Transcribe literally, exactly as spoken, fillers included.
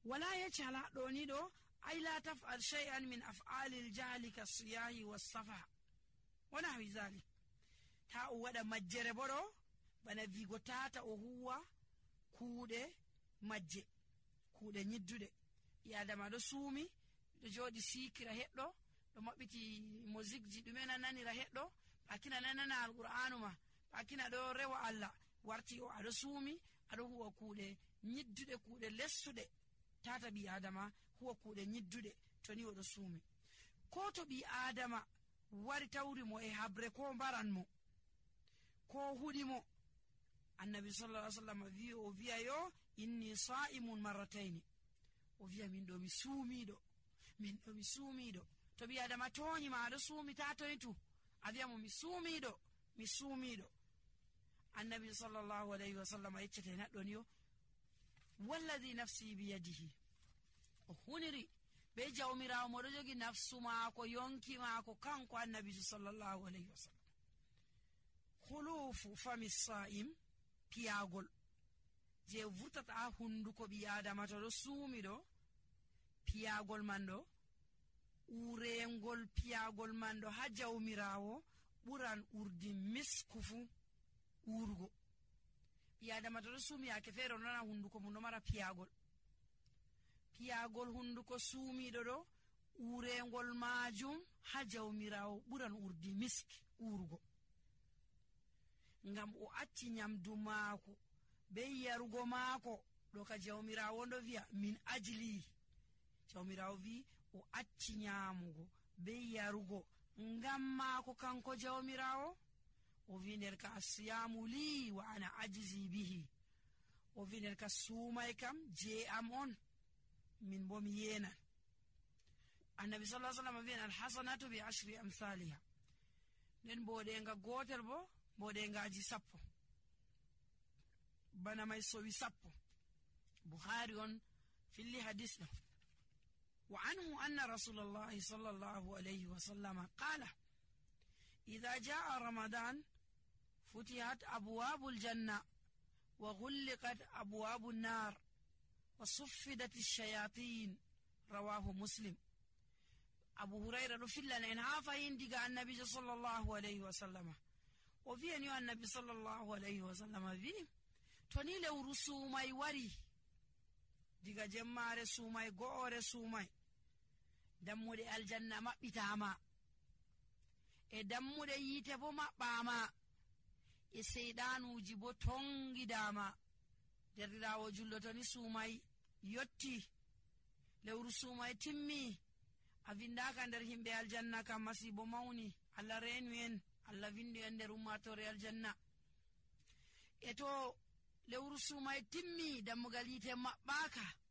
wala yachala doni do ay la taf'al shay'an min af'ali al-jahl kas-siyahi was-safa wana wizali ta o wada majjere bodo bana vigo tata o huwa kuude majje kuude nyiddude yadama do suumi do jodi sikira heddo do mabbiti musique ji dume nananira heddo akina nanana al-qur'anu ma akina do rewa Allah warti o ado suumi ado huwa kuude nyiddude kuude lessude tata bi adama huwa kuude nyiddude toni o do suumi ko to bi adama wari tawri mo e habre ko baran mo ko hudi mo annabi sallallahu alaihi wasallam vi o viya yo inni sa'imun marratayn o viya min do mi suumido min do mi suumido to bi adama toni ma do suumi tato itu aviya mo mi suumido mi suumido annabi sallallahu alaihi wasallam yecete na don yo walladhi nafsi bi yadihi o huniri be jawmirawo mo do jogi nafsu ma ko yonki ma ko kanko annabi sallallahu alaihi wasallam khulufu fami sa'im piyagol je vurtata hunduko bi adama to do suumi do piyagol mando urengol piyagol mando ha jawmirawo buran urdi miskufu urgo bi adama to do suumi ake fero nana hunduko mun no mara piyagol piyagol hunduko suumi do do urengol majum ha jawmirawo buran urdi misk urgo ngam o atti nyamdu maako be yarugo maako do ka jawmirawo ndo via min ajli jawmirawo vi o atti nyamugo be yarugo ngam maako kanko jawmirawo o viner ka asyamu li wa ana ajzi bihi o viner ka sumay kam je am on min bom yena annabi sallallahu alaihi wasallam vina alhasanatu bi ashri amsalha nen bode nga gotel bo bode ngaji sappo bana may sowi sappo bukhari on fili hadith no wa anhu anna rasulullah sallallahu alaihi wasallam qala idha jaa ramadan futihat abwabul janna wa ghulqat abwabun nar wa suffidat ash-shayatin rawahu muslim abu hurairah do fillana en hafa indiga annabi sallallahu alaihi wasallam o vieni annabi sallallahu alaihi wasallam vi toni le urusu mai wari diga jemmare sumai goore sumai dammude aljanna mabbitama e dammude yite bo mabbama e seydanuji bo tongidama derirawo jullo toni sumai yotti le urusu mai timmi avindaka nder himbe aljanna kam masibo mauni alla renu en alla vindi en nder ummatore aljanna eto lewru sumay timmi dammugal yite mabbaka